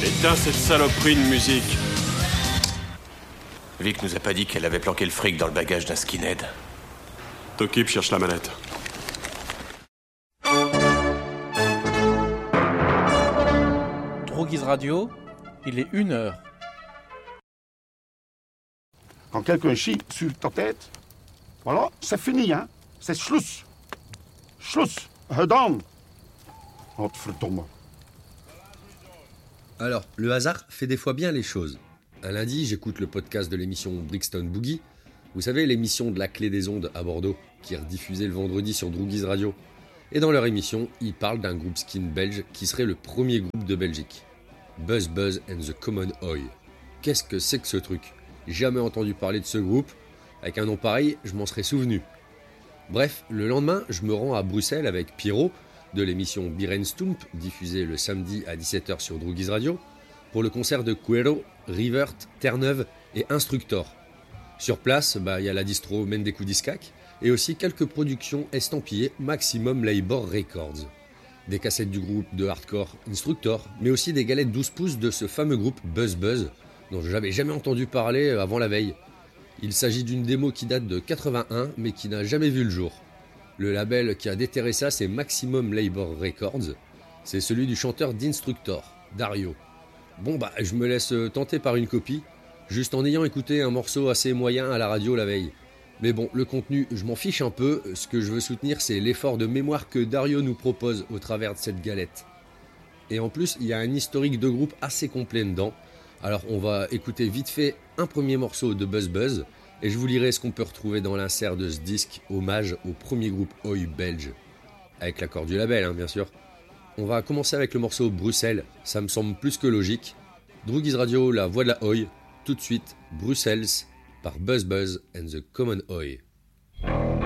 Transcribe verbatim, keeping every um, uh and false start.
Éteins cette saloperie de musique. Vic nous a pas dit qu'elle avait planqué le fric dans le bagage d'un skinhead. Tokip cherche la manette. Droguise Radio, il est une heure. Quand quelqu'un chie sur ta tête, voilà, c'est fini, hein. C'est Schluss. Schluss. Gedaan. Godverdomme. Alors, le hasard fait des fois bien les choses. Un lundi, j'écoute le podcast de l'émission Brixton Boogie. Vous savez, l'émission de la Clé des Ondes à Bordeaux, qui est rediffusée le vendredi sur Droguise Radio. Et dans leur émission, ils parlent d'un groupe skin belge qui serait le premier groupe de Belgique. Buzz Buzz and the Common Oi. Qu'est-ce que c'est que ce truc ? Jamais entendu parler de ce groupe. Avec un nom pareil, je m'en serais souvenu. Bref, le lendemain, je me rends à Bruxelles avec Pierrot, de l'émission Birenstump, diffusée le samedi à dix-sept heures sur Droguise Radio, pour le concert de Quero, Rivert, Terre-Neuve et Instructor. Sur place, bah, y a la distro Mendekudiscak et aussi quelques productions estampillées Maximum Labor Records. Des cassettes du groupe de hardcore Instructor, mais aussi des galettes douze pouces de ce fameux groupe Buzz Buzz, dont je n'avais jamais entendu parler avant la veille. Il s'agit d'une démo qui date de quatre-vingt-un, mais qui n'a jamais vu le jour. Le label qui a déterré ça, c'est Maximum Labor Records. C'est celui du chanteur d'Instructor, Dario. Bon bah, je me laisse tenter par une copie, juste en ayant écouté un morceau assez moyen à la radio la veille. Mais bon, le contenu, je m'en fiche un peu. Ce que je veux soutenir, c'est l'effort de mémoire que Dario nous propose au travers de cette galette. Et en plus, il y a un historique de groupe assez complet dedans. Alors on va écouter vite fait un premier morceau de Buzz Buzz, et je vous lirai ce qu'on peut retrouver dans l'insert de ce disque, hommage au premier groupe Oi belge. Avec l'accord du label, hein, bien sûr. On va commencer avec le morceau Bruxelles, ça me semble plus que logique. Droguise Radio, la voix de la Oi, tout de suite Bruxelles par Buzz Buzz and the Common Oi.